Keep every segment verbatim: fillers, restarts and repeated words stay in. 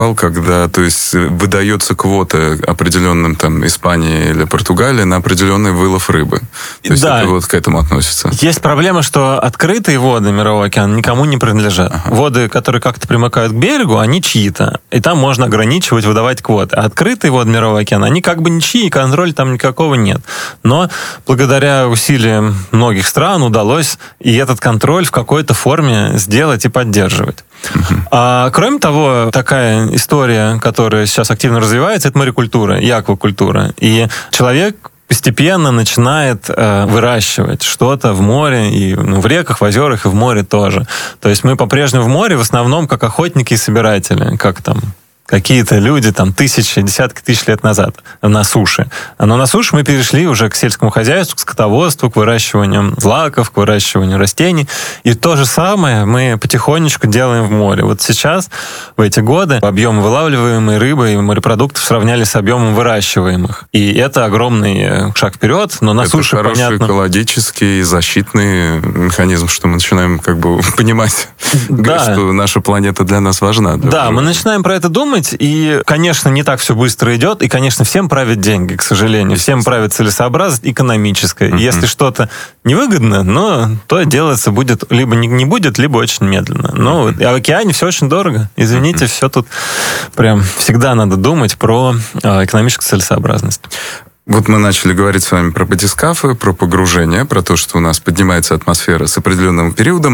когда, то есть, выдается квота определенным там Испании или Португалии на определенный вылов рыбы. То есть да. это вот к этому относится. Есть проблема, что открытые воды Мирового океана никому не принадлежат. Ага. Воды, которые как-то примыкают к берегу, они чьи-то. И там можно ограничивать, выдавать квоты. А открытые воды Мирового океана, они как бы ничьи, и контроля там никакого нет. Но благодаря усилиям многих стран удалось и этот контроль в какой-то форме сделать и поддерживать. Uh-huh. А, кроме того, такая история, которая сейчас активно развивается, это морекультура и аквакультура. И человек постепенно начинает э, выращивать что-то в море, и ну, в реках, в озерах, и в море тоже. То есть мы по-прежнему в море в основном как охотники и собиратели, как там какие-то люди там тысячи, десятки тысяч лет назад на суше. Но на суше мы перешли уже к сельскому хозяйству, к скотоводству, к выращиванию злаков, к выращиванию растений. И то же самое мы потихонечку делаем в море. Вот сейчас, в эти годы, объем вылавливаемой рыбы и морепродуктов сравняли с объемом выращиваемых. И это огромный шаг вперед, но на это суше, понятно... Это хороший экологический и защитный механизм, что мы начинаем как бы понимать, да. что наша планета для нас важна. Для да, мы начинаем про это думать, и, конечно, не так все быстро идет, и, конечно, всем правят деньги, к сожалению. Всем правит целесообразность экономическая. Mm-hmm. И если что-то невыгодно, ну, то делаться будет либо не, не будет, либо очень медленно. Ну, mm-hmm. а в океане все очень дорого. Извините, mm-hmm. все тут прям всегда надо думать про э, экономическую целесообразность. Вот мы начали говорить с вами про батискафы, про погружение, про то, что у нас поднимается атмосфера с определенным периодом.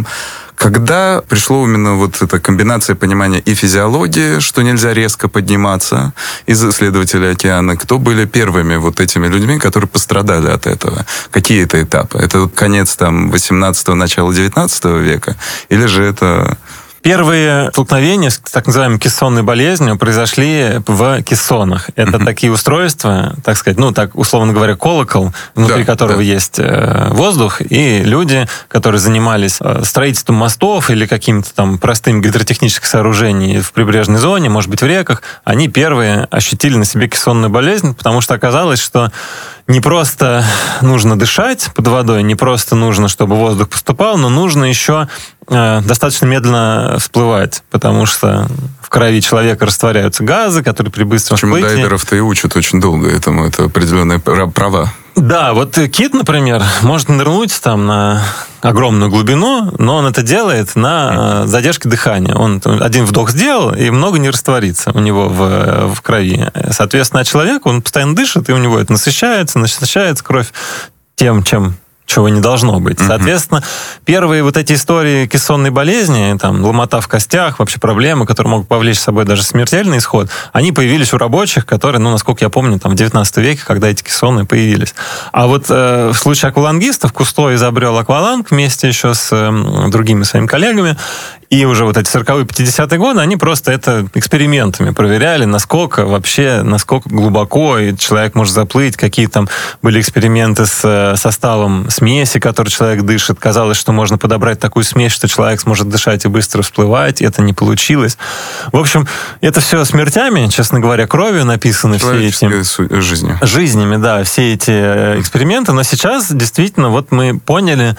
Когда пришло именно вот эта комбинация понимания и физиологии, что нельзя резко подниматься, из исследователей океана, кто были первыми вот этими людьми, которые пострадали от этого? Какие это этапы? Это конец там восемнадцатого, начало девятнадцатого века? Или же это... Первые столкновения с так называемой кессонной болезнью произошли в кессонах. Это mm-hmm. такие устройства, так сказать, ну, так, условно говоря, колокол, внутри да, которого да. есть воздух, и люди, которые занимались строительством мостов или какими-то там простыми гидротехническими сооружениями в прибрежной зоне, может быть, в реках, они первые ощутили на себе кессонную болезнь, потому что оказалось, что не просто нужно дышать под водой, не просто нужно, чтобы воздух поступал, но нужно еще э, достаточно медленно всплывать, потому что в крови человека растворяются газы, которые при быстром всплытии... Почему дайверов-то и учат очень долго этому, это определенные права. Да, вот кит, например, может нырнуть там на огромную глубину, но он это делает на задержке дыхания. Он один вдох сделал, и много не растворится у него в, в крови. Соответственно, человек, он постоянно дышит, и у него это насыщается, насыщается кровь тем, чем... чего не должно быть. Mm-hmm. Соответственно, первые вот эти истории кессонной болезни, там, ломота в костях, вообще проблемы, которые могут повлечь с собой даже смертельный исход, они появились у рабочих, которые, ну, насколько я помню, там, в девятнадцатом веке, когда эти кессоны появились. А вот э, в случае аквалангистов Кусто изобрел акваланг вместе еще с э, другими своими коллегами, и уже вот эти сороковые-пятидесятые годы, они просто это экспериментами проверяли, насколько вообще, насколько глубоко и человек может заплыть, какие там были эксперименты с составом смеси, которой человек дышит. Казалось, что можно подобрать такую смесь, что человек сможет дышать и быстро всплывать. Это не получилось. В общем, это все смертями, честно говоря, кровью написаны все эти... жизнью. Жизнями, да, все эти эксперименты. Но сейчас действительно вот мы поняли,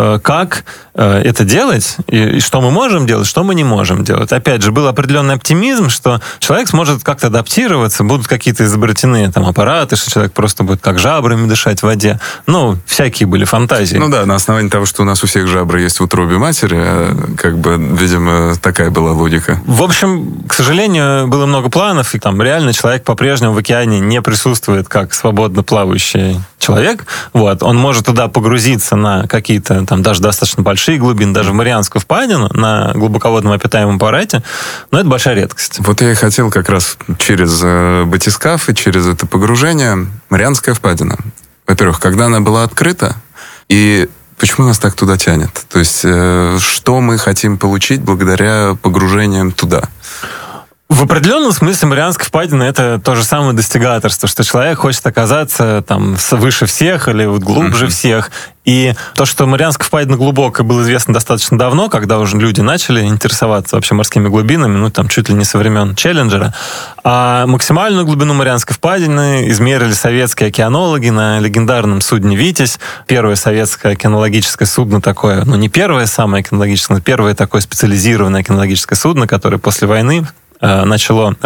как это делать и что мы можем делать, что мы не можем делать. Опять же, был определенный оптимизм, что человек сможет как-то адаптироваться, будут какие-то изобретены там аппараты, что человек просто будет как жабрами дышать в воде. Ну, всякие были фантазии. Ну да, на основании того, что у нас у всех жабры есть в утробе матери, как бы, видимо, такая была логика. В общем, к сожалению, было много планов, и там реально человек по-прежнему в океане не присутствует как свободно плавающий человек. Вот. Он может туда погрузиться на какие-то там даже достаточно большие глубины, даже в Марианскую впадину, на глубоководном обитаемом аппарате, но это большая редкость. Вот я и хотел как раз через батискаф и через это погружение. Марианская впадина. Во-первых, когда она была открыта, и почему нас так туда тянет? То есть, что мы хотим получить благодаря погружениям туда? В определенном смысле Марианская впадина — это то же самое достигаторство, что человек хочет оказаться там выше всех или вот глубже mm-hmm. всех. И то, что Марианская впадина глубокая, было известно достаточно давно, когда уже люди начали интересоваться вообще морскими глубинами, ну, там, чуть ли не со времен Челленджера. А максимальную глубину Марианской впадины измерили советские океанологи на легендарном судне «Витязь». Первое советское океанологическое судно такое, ну, не первое самое океанологическое, но первое такое специализированное океанологическое судно, которое после войны начало